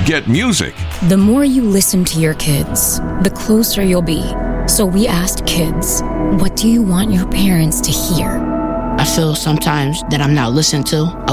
get music. The more you listen to your kids, the closer you'll be. So we asked kids, what do you want your parents to hear? I feel sometimes that I'm not listened to.